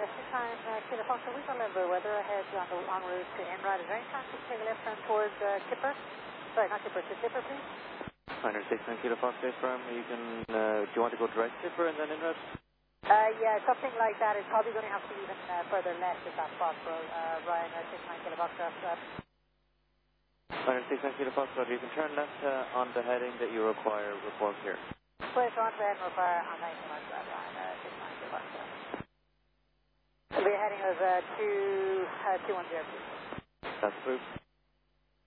Kilo Foxtrot, we've got a little bit of weather ahead en route to Enrad. Is there any chance you can take a left turn towards Kipper? Sorry, not Kipper, to Kipper, please? 169 Kilo Foxtrot firm. You can, do you want to go direct Kipper and then Enrad? Yeah, something like that. It's probably going to have to be even further left if that's possible. Ryan, 69 Kilo Foxtrot. 169 Kilo Foxtrot, you can turn left on the heading that you require. Report here. Please, on to head and require on 19 miles per hour, Ryan, 69 Kilo Foxtrot. The heading was 210, please. That's approved.